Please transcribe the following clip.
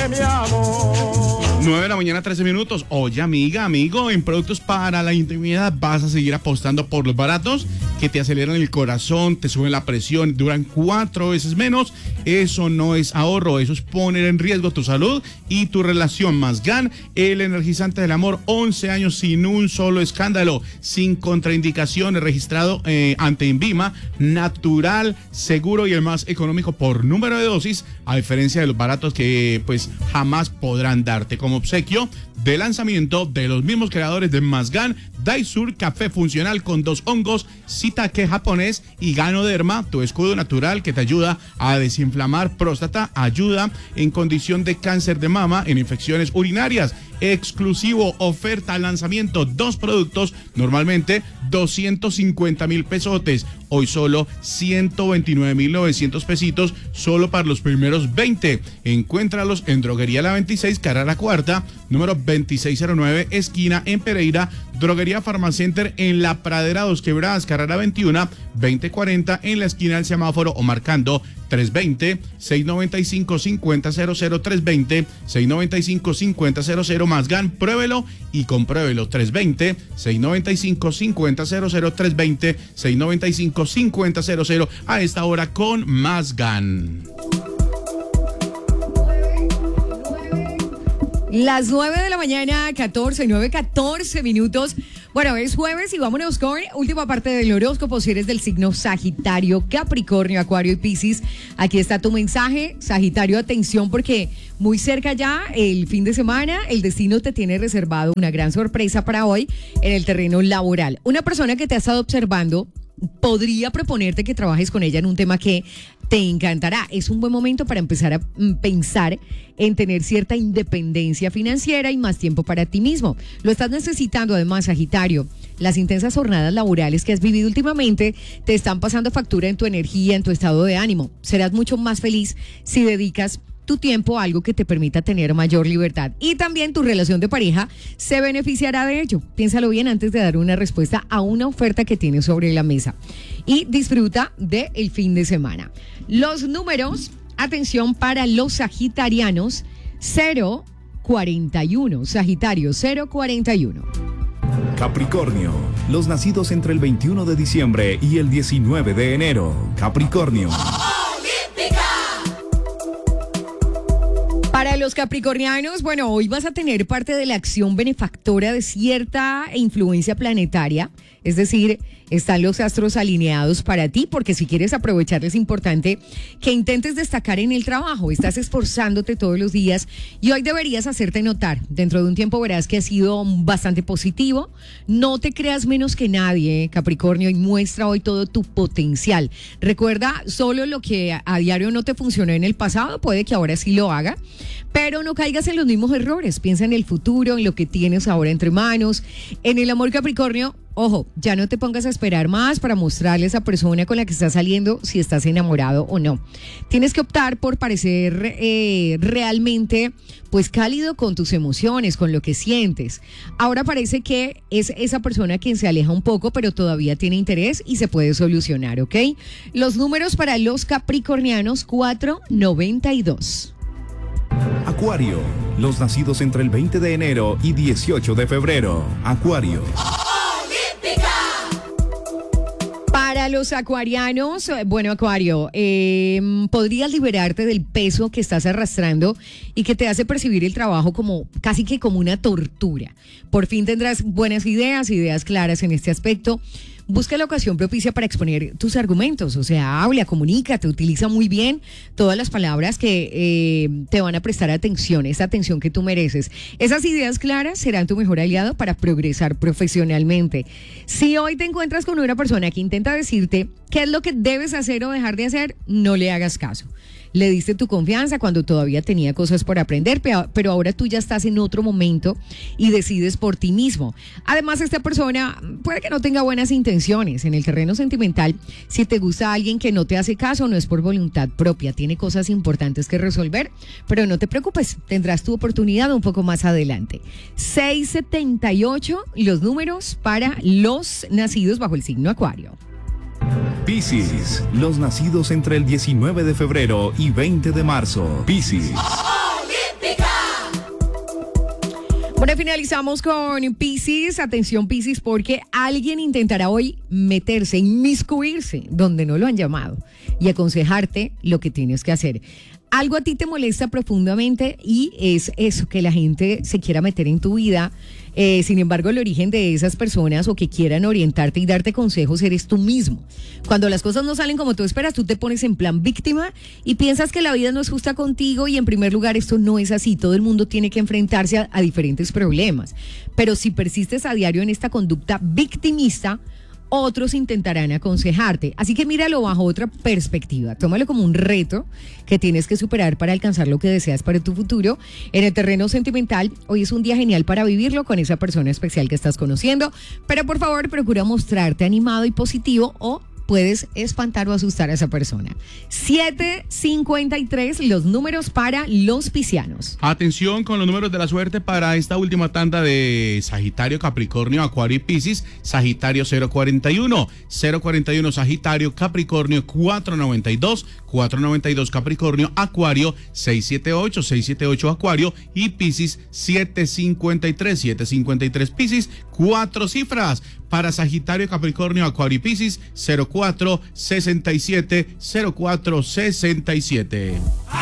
mi amor. 9 de la mañana, 13 minutos. Oye, amiga, amigo, en productos para la intimidad vas a seguir apostando por los baratos que te aceleran el corazón, te suben la presión, duran 4 veces menos. Eso no es ahorro, eso es poner en riesgo tu salud y tu relación. Masgan, el energizante del amor, 11 años sin un solo escándalo, sin contraindicaciones, registrado ante INVIMA, natural, seguro y el más económico por número de dosis, a diferencia de los baratos que pues jamás podrán darte. Como obsequio de lanzamiento de los mismos creadores de Masgan, Daisur Café Funcional con 2 hongos, Shiitake japonés y Ganoderma, tu escudo natural que te ayuda a desinflamar próstata, ayuda en condición de cáncer de mama, en infecciones urinarias. Exclusivo, oferta, lanzamiento, 2 productos, normalmente 250,000 pesotes, hoy solo 129,900 pesitos, solo para los primeros 20. Encuéntralos en Droguería La 26, Carrera Cuarta, número 2609, esquina en Pereira. Droguería Farmacenter en La Pradera, Dos Quebradas, Carrera 21, 2040, en la esquina del semáforo, o marcando 320-695-5000, 320-695-5000. Masgan, pruébelo y compruébelo. 320-695-5000, 320-695-5000. A esta hora con Masgan. Las 9 de la mañana, 14 minutos. Bueno, es jueves y vámonos con última parte del horóscopo. Si eres del signo Sagitario, Capricornio, Acuario y Piscis, aquí está tu mensaje. Sagitario, atención, porque muy cerca ya el fin de semana, el destino te tiene reservado una gran sorpresa para hoy en el terreno laboral. Una persona que te ha estado observando podría proponerte que trabajes con ella en un tema que te encantará. Es un buen momento para empezar a pensar en tener cierta independencia financiera y más tiempo para ti mismo. Lo estás necesitando además, Sagitario. Las intensas jornadas laborales que has vivido últimamente te están pasando factura en tu energía, en tu estado de ánimo. Serás mucho más feliz si dedicas tu tiempo a algo que te permita tener mayor libertad. Y también tu relación de pareja se beneficiará de ello. Piénsalo bien antes de dar una respuesta a una oferta que tienes sobre la mesa. Y disfruta del fin de semana. Los números, atención para los sagitarianos, 041. Sagitario, 041. Capricornio, los nacidos entre el 21 de diciembre y el 19 de enero. Capricornio. Para los capricornianos, bueno, hoy vas a tener parte de la acción benefactora de cierta influencia planetaria, es decir, están los astros alineados para ti, porque si quieres aprovechar es importante que intentes destacar en el trabajo. Estás esforzándote todos los días y hoy deberías hacerte notar. Dentro de un tiempo verás que ha sido bastante positivo. No te creas menos que nadie, Capricornio, y muestra hoy todo tu potencial. Recuerda, solo lo que a diario no te funcionó en el pasado, puede que ahora sí lo haga, pero no caigas en los mismos errores. Piensa en el futuro, en lo que tienes ahora entre manos. En el amor, Capricornio, ojo, ya no te pongas a esperar más para mostrarle a esa persona con la que estás saliendo si estás enamorado o no. Tienes que optar por parecer realmente pues cálido con tus emociones, con lo que sientes. Ahora parece que es esa persona quien se aleja un poco, pero todavía tiene interés y se puede solucionar, ¿ok? Los números para los capricornianos, 492. Acuario, los nacidos entre el 20 de enero y 18 de febrero. Acuario. Para los acuarianos, bueno, Acuario, podrías liberarte del peso que estás arrastrando y que te hace percibir el trabajo como casi que como una tortura. Por fin tendrás buenas ideas claras en este aspecto. Busca la ocasión propicia para exponer tus argumentos, o sea, habla, comunícate, utiliza muy bien todas las palabras que te van a prestar atención, esa atención que tú mereces. Esas ideas claras serán tu mejor aliado para progresar profesionalmente. Si hoy te encuentras con una persona que intenta decirte qué es lo que debes hacer o dejar de hacer, no le hagas caso. Le diste tu confianza cuando todavía tenía cosas por aprender, pero ahora tú ya estás en otro momento y decides por ti mismo. Además, esta persona puede que no tenga buenas intenciones en el terreno sentimental. Si te gusta alguien que no te hace caso, no es por voluntad propia, tiene cosas importantes que resolver, pero no te preocupes, tendrás tu oportunidad un poco más adelante. 678, los números para los nacidos bajo el signo Acuario. Piscis, los nacidos entre el 19 de febrero y 20 de marzo. Piscis. Olímpica. Bueno, finalizamos con Piscis. Atención, Piscis, porque alguien intentará hoy meterse, inmiscuirse donde no lo han llamado y aconsejarte lo que tienes que hacer. Algo a ti te molesta profundamente y es eso, que la gente se quiera meter en tu vida. Sin embargo, el origen de esas personas o que quieran orientarte y darte consejos eres tú mismo. Cuando las cosas no salen como tú esperas, tú te pones en plan víctima y piensas que la vida no es justa contigo, y en primer lugar esto no es así. Todo el mundo tiene que enfrentarse a diferentes problemas. Pero si persistes a diario en esta conducta victimista, otros intentarán aconsejarte. Así que míralo bajo otra perspectiva. Tómalo como un reto que tienes que superar para alcanzar lo que deseas para tu futuro. En el terreno sentimental, hoy es un día genial para vivirlo con esa persona especial que estás conociendo. Pero por favor, procura mostrarte animado y positivo, o puedes espantar o asustar a esa persona. 7:53, los números para los piscianos. Atención con los números de la suerte para esta última tanda de Sagitario, Capricornio, Acuario y Piscis. Sagitario 041, 041 Sagitario, Capricornio 492, 492 Capricornio, Acuario 678, 678 Acuario y Piscis 753, 753 Piscis. 4 cifras para Sagitario, Capricornio, Acuario y Piscis: 0467, 0467.